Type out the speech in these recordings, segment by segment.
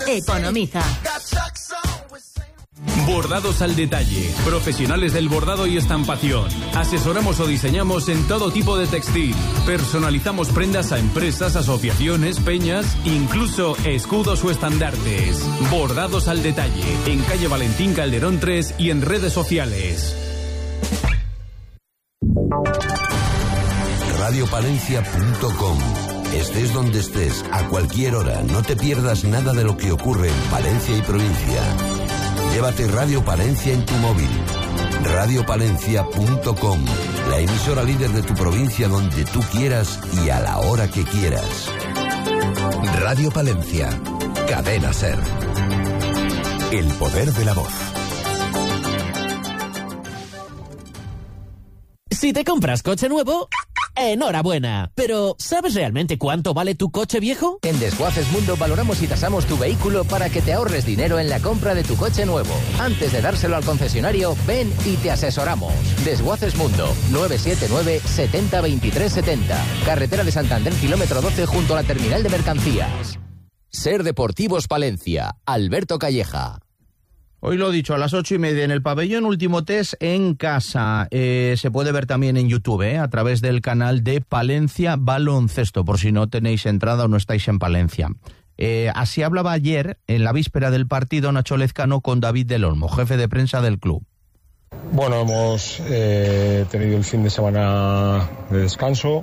Economiza. Bordados al detalle. Profesionales del bordado y estampación. Asesoramos o diseñamos en todo tipo de textil. Personalizamos prendas a empresas, asociaciones, peñas, incluso escudos o estandartes. Bordados al detalle. En calle Valentín Calderón 3 y en redes sociales. Radiopalencia.com. Estés donde estés, a cualquier hora, no te pierdas nada de lo que ocurre en Palencia y provincia. Llévate Radio Palencia en tu móvil. Radiopalencia.com, la emisora líder de tu provincia donde tú quieras y a la hora que quieras. Radio Palencia, Cadena SER. El poder de la voz. Si te compras coche nuevo, enhorabuena. Pero, ¿sabes realmente cuánto vale tu coche viejo? En Desguaces Mundo valoramos y tasamos tu vehículo para que te ahorres dinero en la compra de tu coche nuevo. Antes de dárselo al concesionario, ven y te asesoramos. Desguaces Mundo, 979 70 23 70. Carretera de Santander, kilómetro 12, junto a la terminal de mercancías. SER Deportivos Palencia, Alberto Calleja. Hoy lo he dicho, a las 8:30 en el pabellón, último test en casa. Se puede ver también en YouTube, a través del canal de Palencia Baloncesto, por si no tenéis entrada o no estáis en Palencia. Así hablaba ayer, en la víspera del partido, Nacho Lezcano con David del Olmo, jefe de prensa del club. Bueno, hemos tenido el fin de semana de descanso.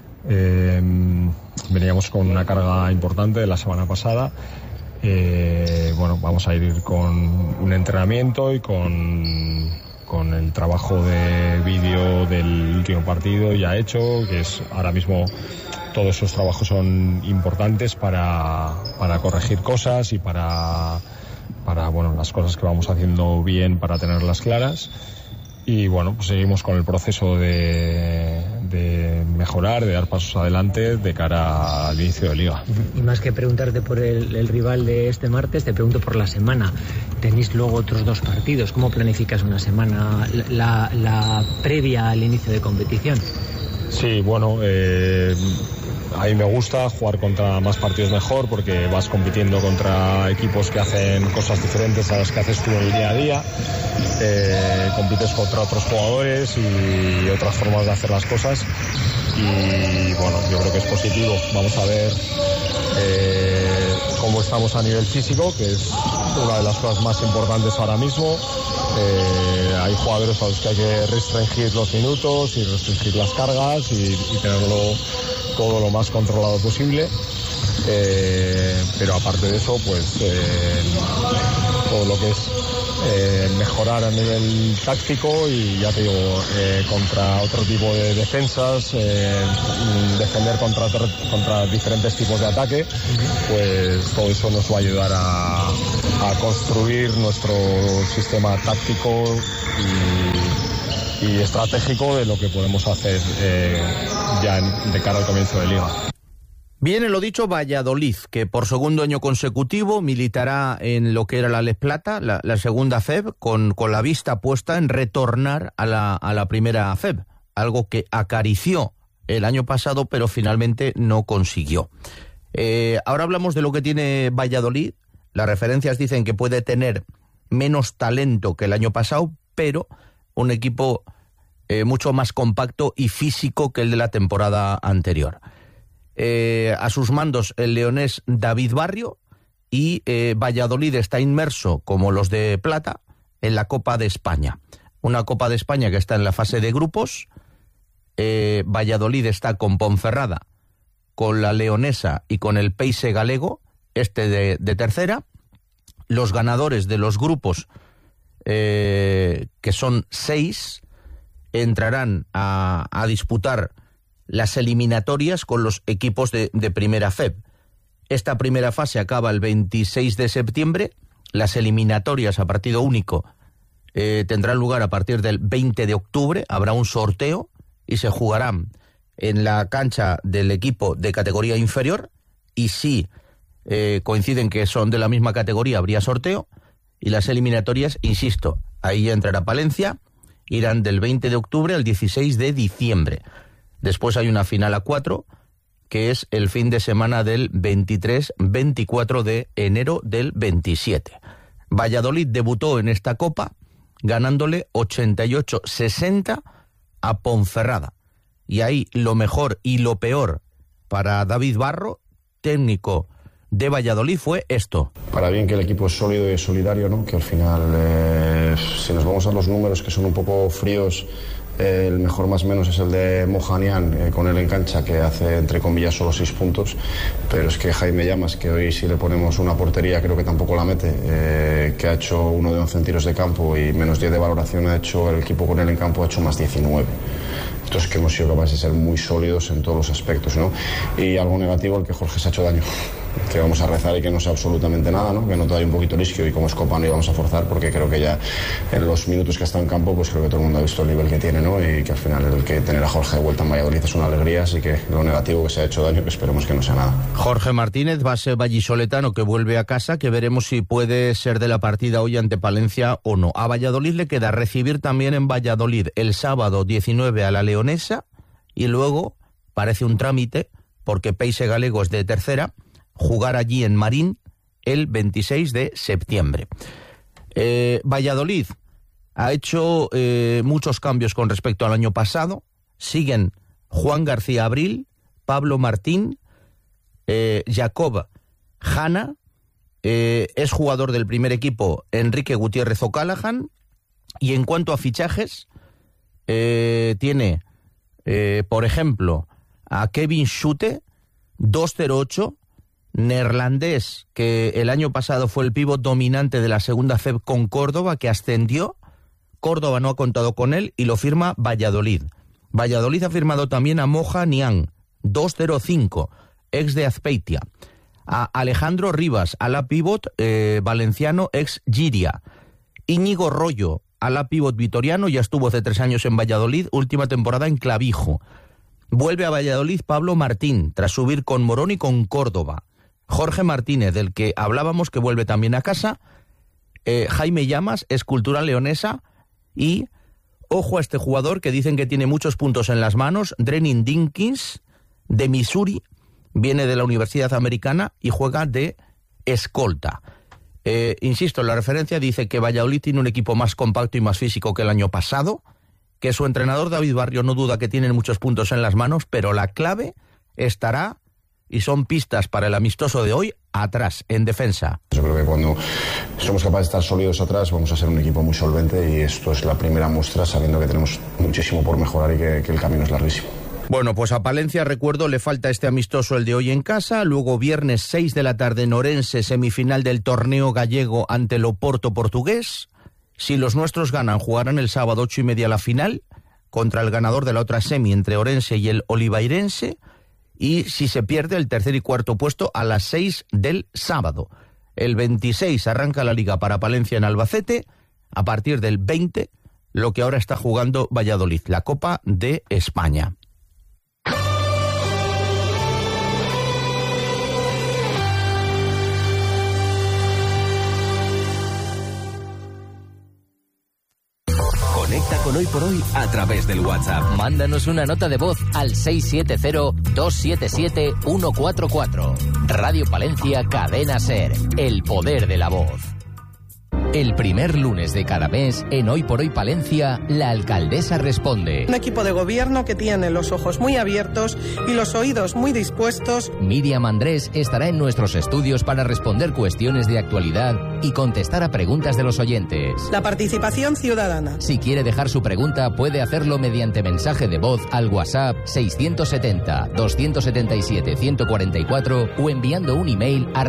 Veníamos con una carga importante de la semana pasada. Bueno, vamos a ir con un entrenamiento y con el trabajo de vídeo del último partido ya hecho, que es ahora mismo todos esos trabajos son importantes para corregir cosas y para bueno, las cosas que vamos haciendo bien para tenerlas claras. Y bueno, pues seguimos con el proceso de mejorar, de dar pasos adelante de cara al inicio de Liga. Y más que preguntarte por el rival de este martes, te pregunto por la semana. Tenéis luego otros 2 partidos. ¿Cómo planificas una semana, la previa al inicio de competición? Sí, bueno, a mí me gusta jugar contra más partidos mejor porque vas compitiendo contra equipos que hacen cosas diferentes a las que haces tú en el día a día. Compites contra otros jugadores y otras formas de hacer las cosas y bueno, yo creo que es positivo. Vamos a ver cómo estamos a nivel físico, que es una de las cosas más importantes ahora mismo. Hay jugadores a los que hay que restringir los minutos y restringir las cargas y tenerlo todo lo más controlado posible, pero aparte de eso, pues todo lo que es mejorar a nivel táctico y ya te digo, contra otro tipo de defensas, defender contra diferentes tipos de ataque, pues todo eso nos va a ayudar a construir nuestro sistema táctico y estratégico de lo que podemos hacer ya de cara al comienzo de Liga. Viene lo dicho Valladolid, que por segundo año consecutivo militará en lo que era la Les Plata, la segunda FEB, con la vista puesta en retornar a la primera FEB, algo que acarició el año pasado, pero finalmente no consiguió. Ahora hablamos de lo que tiene Valladolid. Las referencias dicen que puede tener menos talento que el año pasado, pero un equipo mucho más compacto y físico que el de la temporada anterior. A sus mandos el leonés David Barrio y Valladolid está inmerso, como los de Plata, en la Copa de España. Una Copa de España que está en la fase de grupos. Valladolid está con Ponferrada, con la Leonesa y con el Peixe Galego, de tercera. Los ganadores de los grupos, que son 6, entrarán a disputar las eliminatorias con los equipos de primera FEB. Esta primera fase acaba el 26 de septiembre. Las eliminatorias a partido único tendrán lugar a partir del 20 de octubre. Habrá un sorteo y se jugarán en la cancha del equipo de categoría inferior. Y si coinciden que son de la misma categoría, habría sorteo. Y las eliminatorias, insisto, ahí entrará Palencia, irán del 20 de octubre al 16 de diciembre. Después hay una final a 4 que es el fin de semana del 23-24 de enero del 27. Valladolid debutó en esta Copa ganándole 88-60 a Ponferrada. Y ahí lo mejor y lo peor para David Barro, técnico de Valladolid, fue esto. Para bien que el equipo es sólido y solidario, ¿no? Que al final, si nos vamos a los números que son un poco fríos, el mejor más o menos es el de Mohanian, con él en cancha, que hace entre comillas solo 6 puntos, pero es que Jaime Llamas, que hoy si le ponemos una portería creo que tampoco la mete, que ha hecho 1 de 11 en tiros de campo y menos 10 de valoración ha hecho el equipo con él en campo, ha hecho más 19. Entonces que hemos sido capaces de ser muy sólidos en todos los aspectos, ¿no? Y algo negativo, el que Jorge se ha hecho daño, que vamos a rezar y que no sea absolutamente nada, ¿no? Que no te haya un poquito risquio, y como es Copa no íbamos a forzar, porque creo que ya en los minutos que ha estado en campo, pues creo que todo el mundo ha visto el nivel que tiene, ¿no? Y que al final el que tener a Jorge de vuelta en Valladolid es una alegría, así que lo negativo, que se ha hecho daño, que esperemos que no sea nada. Jorge Martínez, base vallisoletano, que vuelve a casa, que veremos si puede ser de la partida hoy ante Palencia o no. A Valladolid le queda recibir también en Valladolid el sábado 19 a la Leonesa, y luego, parece un trámite, porque Peixe Galego es de tercera, jugar allí en Marín el 26 de septiembre. Valladolid ha hecho muchos cambios con respecto al año pasado. Siguen Juan García Abril, Pablo Martín, Jacob Hanna, es jugador del primer equipo Enrique Gutiérrez O'Callaghan, y en cuanto a fichajes, tiene, por ejemplo, a Kevin Schute, 208, neerlandés, que el año pasado fue el pívot dominante de la segunda FEB con Córdoba, que ascendió. Córdoba no ha contado con él y lo firma Valladolid. Valladolid ha firmado también a Moja Niang, 205, ex de Azpeitia. A Alejandro Rivas, ala pívot valenciano, ex Giria. Íñigo Rollo, ala pívot vitoriano, ya estuvo hace 3 años en Valladolid, última temporada en Clavijo. Vuelve a Valladolid Pablo Martín, tras subir con Morón y con Córdoba. Jorge Martínez, del que hablábamos, que vuelve también a casa. Jaime Llamas, escultura leonesa. Y, ojo a este jugador que dicen que tiene muchos puntos en las manos, Drenin Dinkins, de Missouri, viene de la Universidad Americana y juega de escolta. Insisto, en la referencia dice que Valladolid tiene un equipo más compacto y más físico que el año pasado, que su entrenador David Barrio no duda que tienen muchos puntos en las manos, pero la clave estará, y son pistas para el amistoso de hoy, atrás, en defensa. Yo creo que cuando somos capaces de estar sólidos atrás, vamos a ser un equipo muy solvente, y esto es la primera muestra, sabiendo que tenemos muchísimo por mejorar y que el camino es larguísimo. Bueno, pues a Palencia, recuerdo, le falta este amistoso, el de hoy en casa. Luego viernes 6 de la tarde en Orense, semifinal del torneo gallego ante el Oporto portugués. Si los nuestros ganan, jugarán el sábado 8:30 la final contra el ganador de la otra semi entre Orense y el Olivairense. Y si se pierde, el tercer y cuarto puesto a las 6 del sábado. El 26 arranca la liga para Palencia en Albacete. A partir del 20, lo que ahora está jugando Valladolid, la Copa de España. Conecta con Hoy por Hoy a través del WhatsApp. Mándanos una nota de voz al 670-277-144. Radio Palencia, Cadena SER. El poder de la voz. El primer lunes de cada mes, en Hoy por Hoy Palencia, la alcaldesa responde. Un equipo de gobierno que tiene los ojos muy abiertos y los oídos muy dispuestos. Miriam Andrés estará en nuestros estudios para responder cuestiones de actualidad y contestar a preguntas de los oyentes. La participación ciudadana. Si quiere dejar su pregunta, puede hacerlo mediante mensaje de voz al WhatsApp 670-277-144 o enviando un email a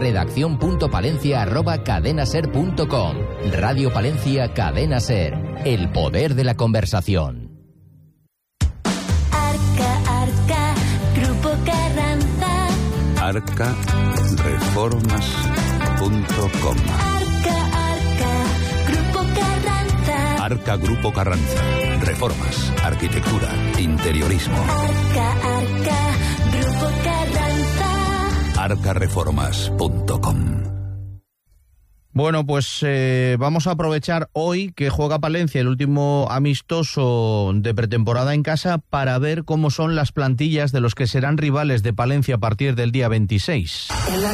redaccion.palencia@cadenaser.com. Radio Palencia, Cadena SER. El poder de la conversación. Arca, Grupo Carranza. Arcareformas.com. Arca, Grupo Carranza. Arca Grupo Carranza. Reformas, arquitectura, interiorismo. Arca, Grupo Carranza. Arcareformas.com. Bueno, pues vamos a aprovechar hoy que juega Palencia, el último amistoso de pretemporada en casa, para ver cómo son las plantillas de los que serán rivales de Palencia a partir del día 26.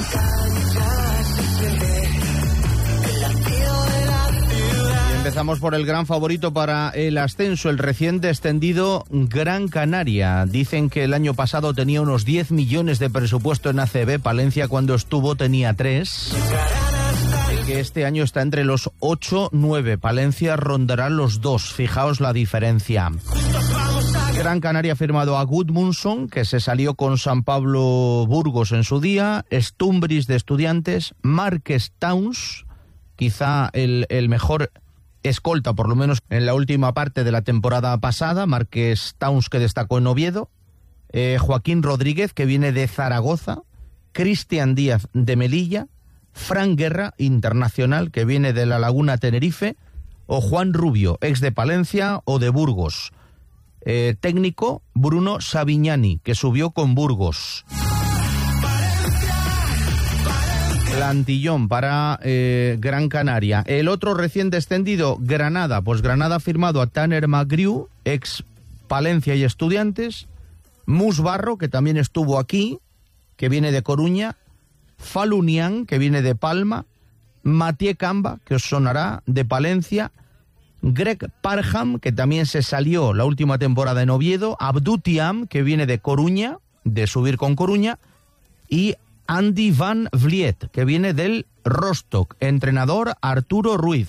Empezamos por el gran favorito para el ascenso, el recién descendido Gran Canaria. Dicen que el año pasado tenía unos 10 millones de presupuesto en ACB, Palencia cuando estuvo tenía 3. Que este año está entre los 8-9, Palencia rondará los 2, fijaos la diferencia. Gran Canaria ha firmado a Gudmundsson, que se salió con San Pablo Burgos en su día, Stumbris de Estudiantes, Márquez Towns, quizá el mejor escolta, por lo menos en la última parte de la temporada pasada, Márquez Towns, que destacó en Oviedo, Joaquín Rodríguez, que viene de Zaragoza, Cristian Díaz de Melilla, Fran Guerra, internacional, que viene de La Laguna, Tenerife, o Juan Rubio, ex de Palencia o de Burgos. Técnico, Bruno Savignani, que subió con Burgos. Plantillón para Gran Canaria. El otro recién descendido, Granada. Pues Granada ha firmado a Tanner McGrew, ex Palencia y Estudiantes, Mus Barro, que también estuvo aquí, que viene de Coruña, Falunian, que viene de Palma, Mathieu Camba, que os sonará, de Palencia, Greg Parham, que también se salió la última temporada en Oviedo, Abdou Thiam, que viene de Coruña, de subir con Coruña, y Andy Van Vliet, que viene del Rostock, entrenador Arturo Ruiz.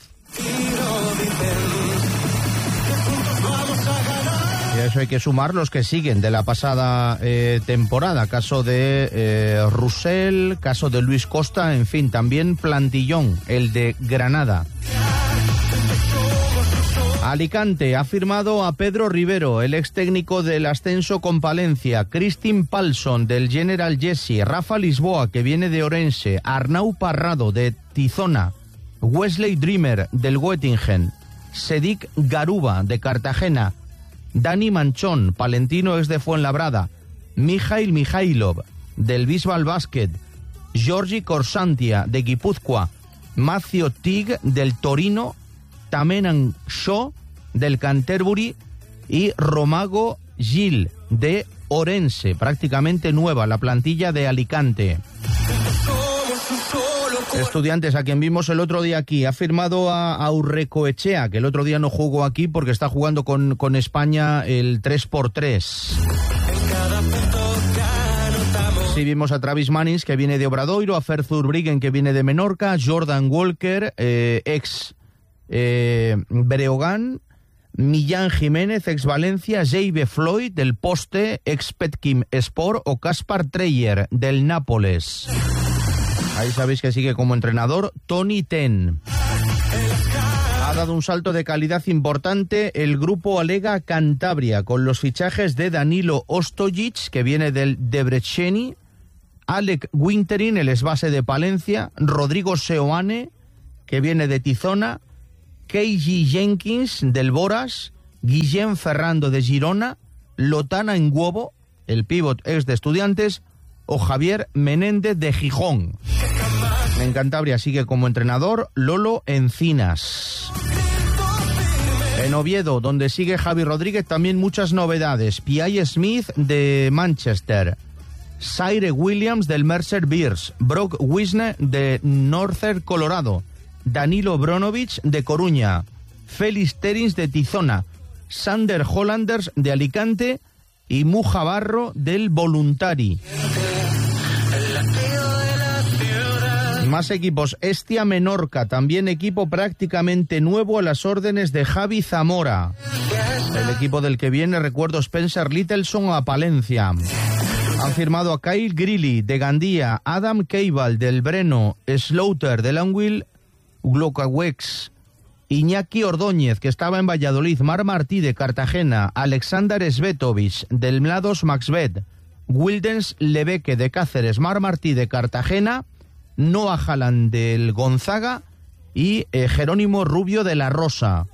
Y a eso hay que sumar los que siguen de la pasada temporada, caso de Roussel, caso de Luis Costa, en fin, también plantillón, el de Granada. Alicante ha firmado a Pedro Rivero, el ex técnico del ascenso con Palencia, Kristin Palsson del General Jesse, Rafa Lisboa, que viene de Orense, Arnau Parrado de Tizona, Wesley Dreamer del Göttingen, Sedik Garuba de Cartagena, Dani Manchón, palentino ex de Fuenlabrada, Mijail Mijailov del Bisbal Basket, Georgi Corsantia de Guipúzcoa, Macio Tig del Torino, Tamenan Shaw del Canterbury y Romago Gil de Orense, prácticamente nueva la plantilla de Alicante. Estudiantes, a quien vimos el otro día aquí, ha firmado a Aurrecoechea, que el otro día no jugó aquí porque está jugando con España el 3x3. Sí, vimos a Travis Mannings, que viene de Obradoiro, a Fer Zurbriggen, que viene de Menorca, Jordan Walker, ex Breogán, Millán Jiménez, ex Valencia, Jeibe Floyd del Poste, ex Petkim Sport, o Kaspar Treyer del Nápoles. Ahí sabéis que sigue como entrenador Tony Ten. Ha dado un salto de calidad importante el grupo Alega Cantabria, con los fichajes de Danilo Ostojic, que viene del Debreceni, Alec Winterin, el exbase de Palencia, Rodrigo Seoane, que viene de Tizona, Keiji Jenkins del Boras, Guillem Ferrando de Girona, Lotana Nguobo, el pívot ex de Estudiantes, o Javier Menéndez de Gijón. En Cantabria sigue como entrenador Lolo Encinas. En Oviedo, donde sigue Javi Rodríguez, también muchas novedades. Piai Smith de Manchester, Zaire Williams del Mercer Bears, Brock Wisner de Northern Colorado, Danilo Bronovic de Coruña, Félix Terins de Tizona, Sander Hollanders de Alicante y Muja Barro del Voluntari. Más equipos. Estia Menorca, también equipo prácticamente nuevo a las órdenes de Javi Zamora. El equipo del que viene, recuerdo, Spencer Littleson a Palencia. Han firmado a Kyle Grilly de Gandía, Adam Keibal del Breno, Slaughter del Anwil Glocawex, Iñaki Ordóñez, que estaba en Valladolid, Mar Martí de Cartagena, Alexander Svetovic del Mlados Maxbet, Wildens Lebeque de Cáceres, Mar Martí de Cartagena, Noah Haaland del Gonzaga y Jerónimo Rubio de La Rosa.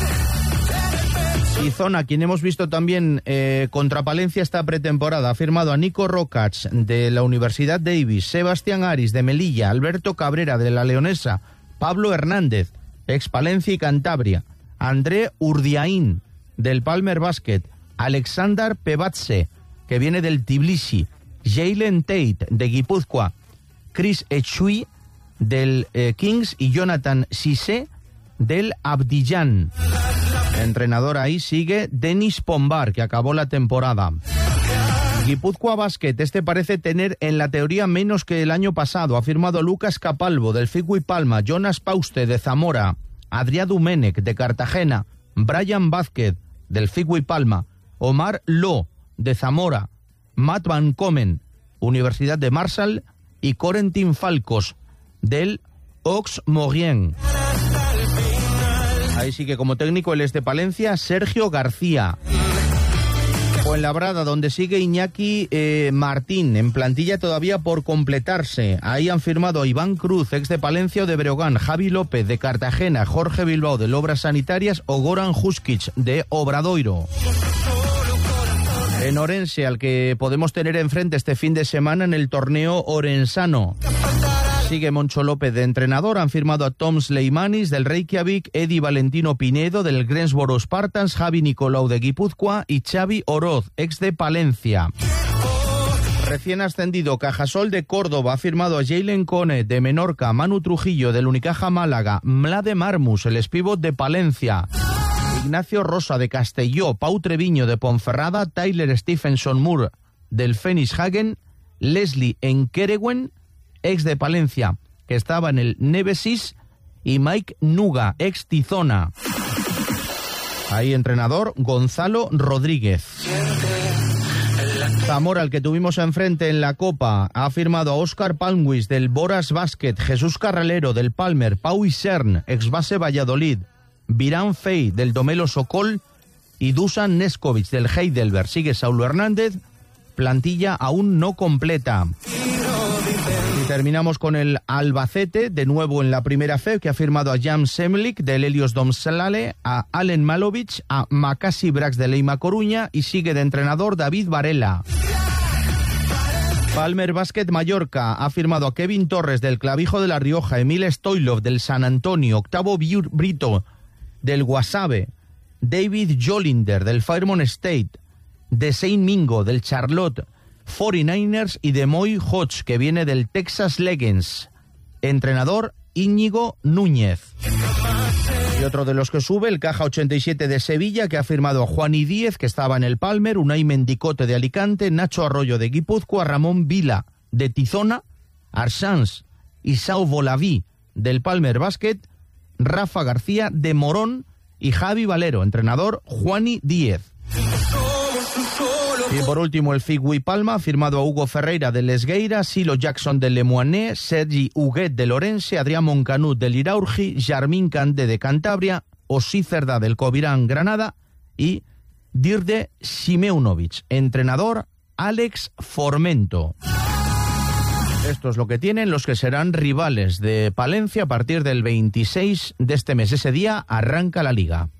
Tizona, quien hemos visto también contra Palencia esta pretemporada, ha firmado a Nico Rokach de la Universidad Davis, Sebastián Aris de Melilla, Alberto Cabrera de la Leonesa, Pablo Hernández, ex Palencia y Cantabria, André Urdiaín, del Palmer Basket, Alexander Pevatse, que viene del Tbilisi, Jalen Tate, de Guipúzcoa, Chris Echui, del Kings, y Jonathan Sise, del Abidjan. Entrenador ahí sigue Denis Pombar, que acabó la temporada. Guipúzcoa Basket, parece tener en la teoría menos que el año pasado. Ha firmado Lucas Capalvo, del Figui Palma, Jonas Pauste, de Zamora, Adrià Domènech, de Cartagena, Brian Vázquez, del Figui Palma, Omar Lo, de Zamora, Matt Van Komen, Universidad de Marshall, y Corentin Falcos, del Aux Morien. Ahí sí que como técnico él es de Palencia, Sergio García. Fuenlabrada, donde sigue Iñaki Martín, en plantilla todavía por completarse. Ahí han firmado a Iván Cruz, ex de Palencia o de Breogán, Javi López, de Cartagena, Jorge Bilbao, de Obras Sanitarias, o Goran Huskic, de Obradoiro. En Orense, al que podemos tener enfrente este fin de semana en el torneo orensano. Sigue Moncho López de entrenador. Han firmado a Tom Sleimanis del Reykjavik, Eddie Valentino Pinedo del Greensboro Spartans, Javi Nicolau de Guipúzcoa y Xavi Oroz, ex de Palencia. Recién ascendido Cajasol de Córdoba ha firmado a Jalen Cone de Menorca, Manu Trujillo del Unicaja Málaga, Mlade Marmus, el espívot de Palencia, Ignacio Rosa de Castelló, Pau Treviño de Ponferrada, Tyler Stephenson Moore del Phoenix Hagen, Leslie Enkerewen, ex de Palencia, que estaba en el Nevesis, y Mike Nuga, ex Tizona. Ahí entrenador Gonzalo Rodríguez. Zamora, el que tuvimos enfrente en la Copa, ha firmado a Óscar Palmwis del Boras Basket, Jesús Carralero del Palmer, Pau Isern, ex base Valladolid, Virán Fey del Domelo Sokol y Dusan Neskovic del Heidelberg. Sigue Saulo Hernández, plantilla aún no completa. Y terminamos con el Albacete, de nuevo en la primera FEB, que ha firmado a Jan Semlik del Helios Domslale, a Alen Malovic, a Macasi Brax de Leima Coruña, y sigue de entrenador David Varela. Palmer Basket Mallorca ha firmado a Kevin Torres del Clavijo de La Rioja, Emil Stoilov del San Antonio, Octavo Brito del Guasave, David Jolinder del Fairmont State, de Saint Mingo del Charlotte 49ers y de Moy Hodge, que viene del Texas Legends. Entrenador Íñigo Núñez. Y otro de los que sube, el Caja 87 de Sevilla, que ha firmado a Juani Díez, que estaba en el Palmer, Unai Mendicote de Alicante, Nacho Arroyo de Guipúzcoa, Ramón Vila de Tizona, Arsans y Sao Volaví del Palmer Basket, Rafa García de Morón y Javi Valero, entrenador Juani Díez. Y por último el Figui Palma ha firmado a Hugo Ferreira del Esgueira, Silo Jackson del Lemoine, Sergi Huguet del Orense, Adrián Moncanut del Iraurgi, Jarmín Candé de Cantabria, Osí Cerda del Covirán Granada y Dirde Simeunovic, entrenador Alex Formento. Esto es lo que tienen los que serán rivales de Palencia a partir del 26 de este mes. Ese día arranca la liga.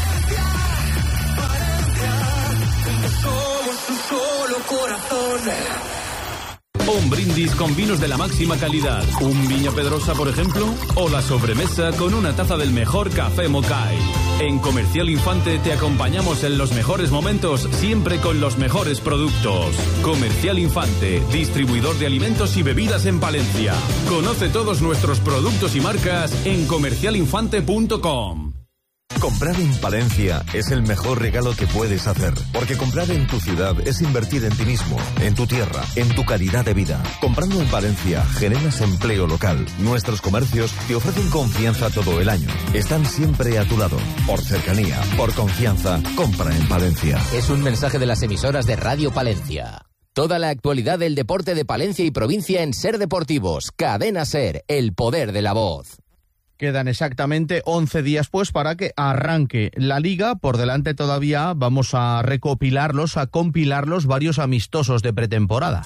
Un brindis con vinos de la máxima calidad. ¿Un Viña Pedrosa, por ejemplo? ¿O la sobremesa con una taza del mejor café Mokai? En Comercial Infante te acompañamos en los mejores momentos, siempre con los mejores productos. Comercial Infante, distribuidor de alimentos y bebidas en Palencia. Conoce todos nuestros productos y marcas en comercialinfante.com. Comprar en Palencia es el mejor regalo que puedes hacer, porque comprar en tu ciudad es invertir en ti mismo, en tu tierra, en tu calidad de vida. Comprando en Palencia generas empleo local. Nuestros comercios te ofrecen confianza todo el año. Están siempre a tu lado. Por cercanía, por confianza, compra en Palencia. Es un mensaje de las emisoras de Radio Palencia. Toda la actualidad del deporte de Palencia y provincia en Ser Deportivos. Cadena Ser, el poder de la voz. Quedan exactamente 11 días pues para que arranque la liga. Por delante todavía vamos a recopilarlos, a compilarlos varios amistosos de pretemporada.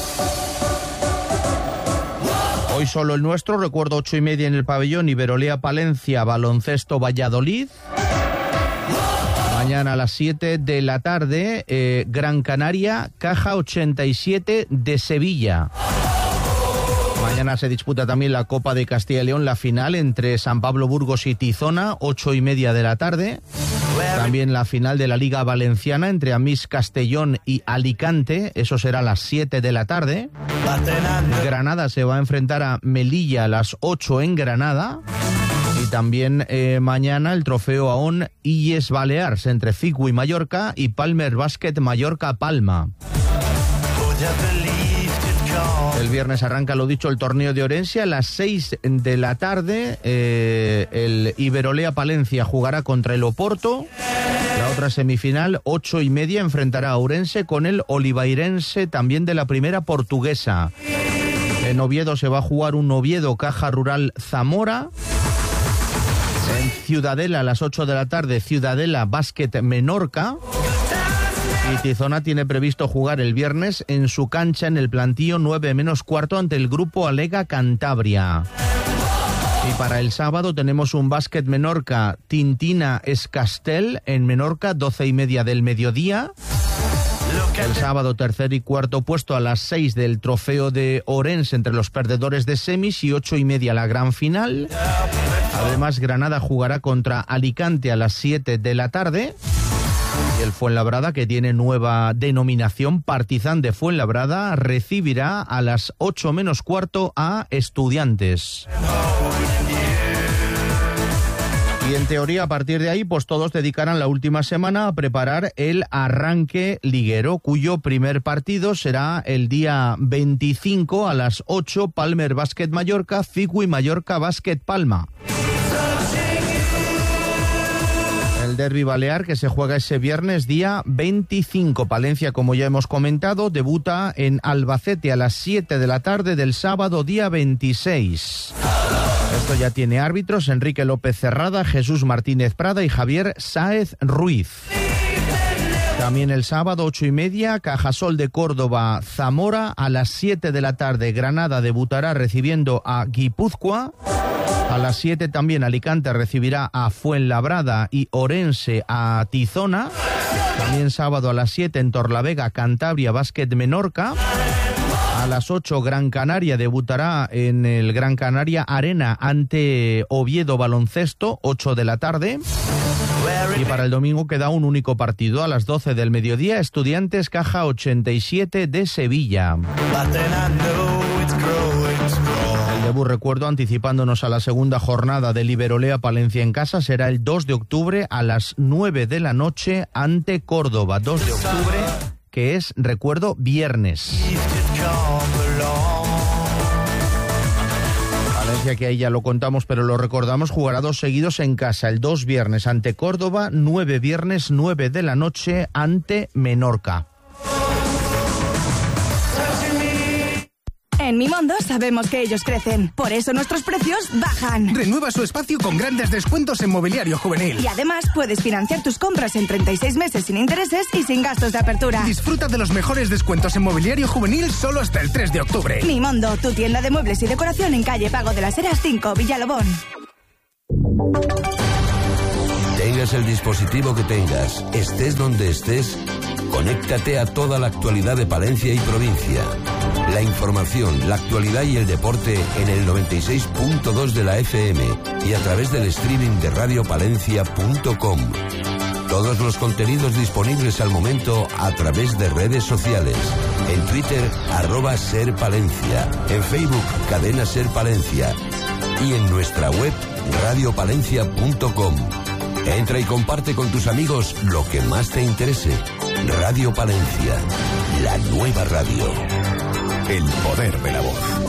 Hoy solo el nuestro, recuerdo 8:30 en el pabellón Iberolea Palencia, Baloncesto Valladolid. Mañana a las 7 de la tarde, Gran Canaria, Caja 87 de Sevilla. Mañana se disputa también la Copa de Castilla y León, la final entre San Pablo Burgos y Tizona, 8:30 de la tarde. También la final de la Liga Valenciana entre Amís Castellón y Alicante, eso será a las 7 de la tarde. Granada se va a enfrentar a Melilla a las 8 en Granada. Y también mañana el trofeo AON Illes Balears entre Figui Mallorca y Palmer Basket Mallorca Palma. El viernes arranca, lo dicho, el torneo de Orense a las 6 de la tarde. El Iberolea Palencia jugará contra el Oporto. La otra semifinal, 8:30, enfrentará a Ourense con el Olivairense, también de la primera portuguesa. En Oviedo se va a jugar un Oviedo Caja Rural Zamora. En Ciudadela a las 8 de la tarde, Ciudadela Basket Menorca. Y Tizona tiene previsto jugar el viernes en su cancha en el plantío 9:15 ante el grupo Alega Cantabria. Y para el sábado tenemos un básquet Menorca Tintina Escastel en Menorca, 12:30 del mediodía. El sábado tercer y cuarto puesto a las 6 del trofeo de Orense entre los perdedores de semis y 8:30 la gran final. Además, Granada jugará contra Alicante a las 7 de la tarde. Y el Fuenlabrada, que tiene nueva denominación, Partizan de Fuenlabrada, recibirá a las 8:15 a Estudiantes. Y en teoría, a partir de ahí, pues todos dedicarán la última semana a preparar el arranque liguero, cuyo primer partido será el día 25 a las 8, Palmer Basket Mallorca, Figui Mallorca Basket Palma. El derbi balear que se juega ese viernes día 25. Palencia, como ya hemos comentado, debuta en Albacete a las 7 de la tarde del sábado día 26. Esto ya tiene árbitros: Enrique López Cerrada, Jesús Martínez Prada y Javier Sáez Ruiz. También el sábado 8:30, Cajasol de Córdoba Zamora. A las 7 de la tarde Granada debutará recibiendo a Guipúzcoa. A las 7 también Alicante recibirá a Fuenlabrada y Orense a Tizona. También sábado a las 7 en Torlavega, Cantabria Basket Menorca. A las 8 Gran Canaria debutará en el Gran Canaria Arena ante Oviedo Baloncesto, 8 de la tarde. Y para el domingo queda un único partido a las 12 del mediodía, Estudiantes Caja 87 de Sevilla. El debut, recuerdo, anticipándonos a la segunda jornada del Iberolea Palencia en casa, será el 2 de octubre a las 9 de la noche ante Córdoba. 2 de octubre, que es, recuerdo, viernes. Valencia, que ahí ya lo contamos, pero lo recordamos, jugará 2 seguidos en casa. El 2 viernes ante Córdoba, 9 viernes, 9 de la noche ante Menorca. En Mimondo sabemos que ellos crecen, por eso nuestros precios bajan. Renueva su espacio con grandes descuentos en mobiliario juvenil. Y además puedes financiar tus compras en 36 meses sin intereses y sin gastos de apertura. Disfruta de los mejores descuentos en mobiliario juvenil solo hasta el 3 de octubre. Mimondo, tu tienda de muebles y decoración en calle Pago de las Heras 5, Villalobón. Tengas el dispositivo que tengas, estés donde estés, conéctate a toda la actualidad de Palencia y provincia. La información, la actualidad y el deporte en el 96.2 de la FM y a través del streaming de radiopalencia.com. Todos los contenidos disponibles al momento a través de redes sociales. En Twitter, @serpalencia. En Facebook, Cadena Ser Palencia. Y en nuestra web, radiopalencia.com. Entra y comparte con tus amigos lo que más te interese. Radio Palencia, la nueva radio. El poder de la voz.